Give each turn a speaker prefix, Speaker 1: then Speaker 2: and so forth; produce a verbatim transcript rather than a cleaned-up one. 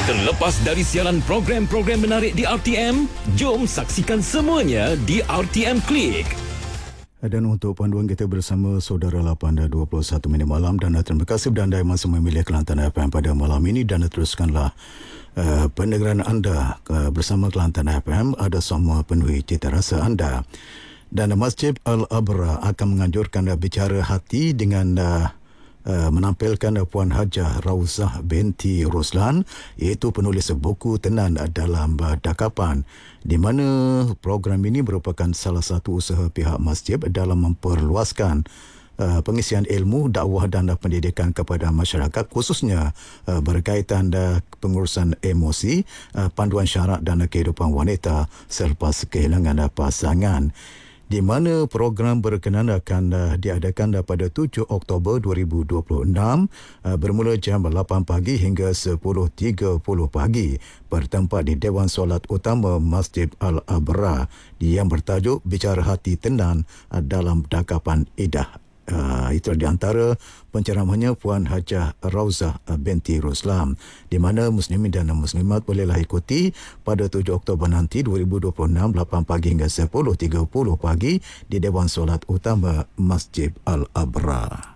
Speaker 1: Terlepas dari siaran program-program menarik di R T M, jom saksikan semuanya di R T M Klik.
Speaker 2: Dan untuk panduan kita bersama saudara lapan dan dua puluh satu minit malam, dan terima kasih dan anda masih memilih Kelantan F M pada malam ini, dan teruskanlah uh, pendengaran anda uh, bersama Kelantan F M. Ada semua penuhi cita rasa anda. Dan Masjid Al-Abrar akan menganjurkan uh, bicara hati dengan uh, Uh, menampilkan Puan Hajah Rauzah binti Roslan, iaitu penulis buku Tenan dalam Dakapan, di mana program ini merupakan salah satu usaha pihak masjid dalam memperluaskan uh, pengisian ilmu, dakwah dan pendidikan kepada masyarakat, khususnya uh, berkaitan uh, pengurusan emosi, uh, panduan syarak dan kehidupan wanita selepas kehilangan uh, pasangan, di mana program berkenaan akan uh, diadakan pada tujuh Oktober dua ribu dua puluh enam uh, bermula jam lapan pagi hingga sepuluh tiga puluh pagi, bertempat di Dewan Solat Utama Masjid Al-Abrar yang bertajuk Bicara Hati Tenan uh, dalam Dakapan Idah. Uh, itu di antara penceramahnya Puan Hajah Rauzah binti Roslan, di mana muslimin dan muslimat bolehlah ikuti pada tujuh Oktober nanti dua ribu dua puluh enam lapan pagi hingga sepuluh tiga puluh pagi di Dewan Solat Utama Masjid Al-Abrar.